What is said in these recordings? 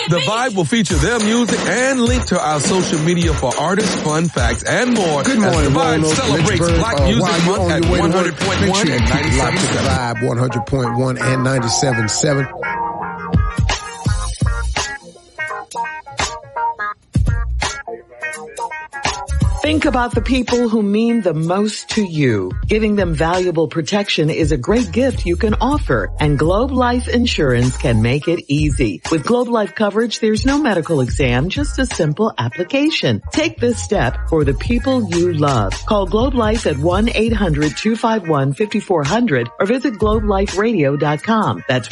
The Vibe will feature their music and link to our social media for artists, fun facts, and more. Good morning, The Vibe Roanoke, celebrates Lynchburg, Black Music Month at 100.1 make sure you and keep it locked to the 97.7. Vibe 100.1 and 97.7. Think about the people who mean the most to you. Giving them valuable protection is a great gift you can offer, and Globe Life Insurance can make it easy. With Globe Life coverage, there's no medical exam, just a simple application. Take this step for the people you love. Call Globe Life at 1-800-251-5400 or visit globeliferadio.com. That's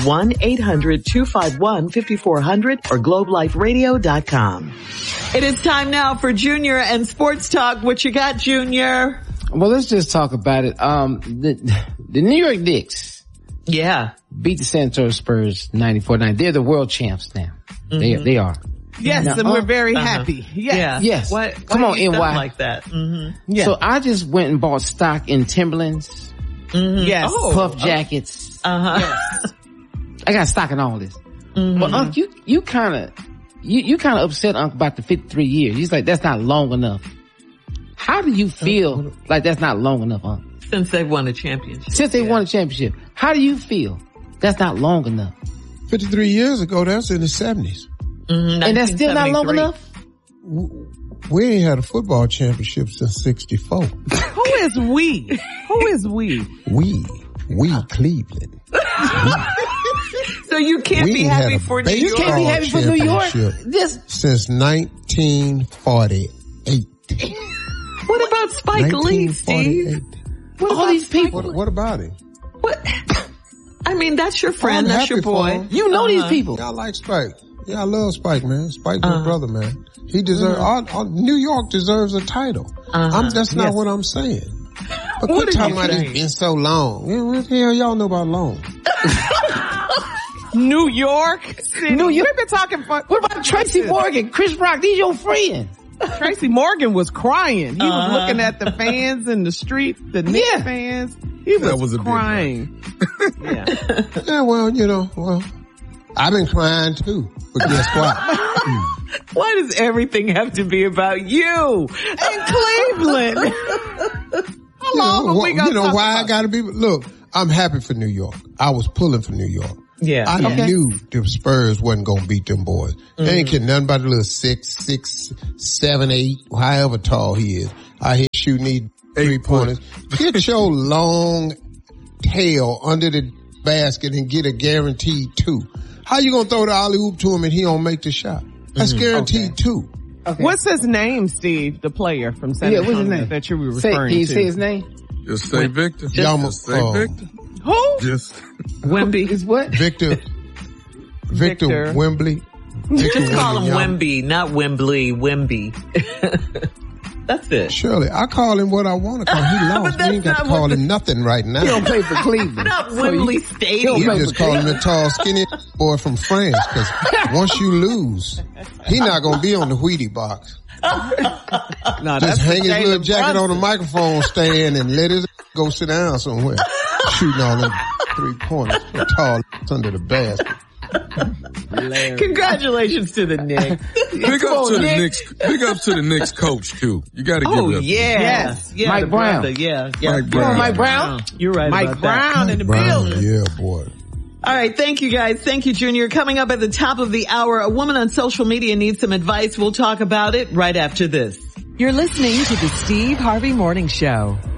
1-800-251-5400 or globeliferadio.com. It is time now for Junior and Sports Talk. What you got, Junior? Well, let's just talk about it. The New York Knicks. Yeah. Beat the San Antonio Spurs 94-9. They're the world champs now. Mm-hmm. They are. Yes, now, and we're very happy. Yes. Yeah. Yes. Why Come on, NY. like that? Mm-hmm. Yeah. So I just went and bought stock in Timberlands, Yes. puff jackets. Yes. I got stock in all this. Mm-hmm. But Unc, you kind of upset Unc about the 53 years. He's like, that's not long enough. How do you feel like that's not long enough, Unc? Since they won a championship. Since they won a championship, how do you feel that's not long enough? 53 years ago, that's in the 70s. Mm-hmm. And that's still not long enough? We ain't had a football championship since 64. Who is we? Who is we? We Cleveland. So you can't We be ain't happy had a for New You York. can't be happy for New York. championship since 1948. What about Spike Lee, Steve? What All about these people. What about him? What? I mean, that's your friend. I'm That's your happy for boy. him. You know these people. Yeah, I like Spike. Yeah, I love Spike, man. Spike's my brother, man. He deserves, New York deserves a title. That's not what I'm saying. But What quit are talking you about saying? it's been so long. Yeah, what the hell y'all know about long? New York City. New York. We've been talking for... What about Tracy Morgan, Chris Rock? These your friends. Tracy Morgan was crying. He was looking at the fans in the street, the Knicks fans. He was crying. Yeah. Yeah, well, I've been crying too. But guess what? Why does everything have to be about you? In Cleveland. How long are we going to talk why about I gotta be, look, I'm happy for New York. I was pulling for New York. Yeah. I knew the Spurs wasn't gonna beat them boys. They ain't kidding nothing about the little 6, 7, 8, however tall he is. I hear shooting these 3-pointers. Get your long tail under the basket and get a guaranteed 2. How you gonna throw the alley-oop to him and he don't make the shot? That's guaranteed 2. Okay. What's his name, Steve, the player from San Yeah, what's his Antonio name? that you were Can referring you to? say his name? Just say Victor. Just say Victor. Who? Just Wemby. Is what? Victor Victor. Wembley. Just call him Wembley. Wemby, not Wembley. Wemby. That's it. Surely, I call him what I want to call him. He lost. We ain't got to call him nothing right now. He don't play for Cleveland. Not Wembley Stadium. You just call him a tall, skinny boy from France, because once you lose, he not going to be on the Wheatie box. No, Just hang his Jalen little jacket on the Brunson. microphone stand and let his go sit down somewhere. Shooting all them 3-pointers. Tall under the basket. Congratulations to the Knicks. big up to the Knicks. Big up to the Knicks coach too. You got to give Oh it up. yeah. Yes. Yeah, Mike the Brown. brother, Yeah. Mike Brown. Mike Brown? You're right Mike about that. Brown in the building. Yeah, boy. All right. Thank you guys. Thank you, Junior. Coming up at the top of the hour, a woman on social media needs some advice. We'll talk about it right after this. You're listening to the Steve Harvey Morning Show.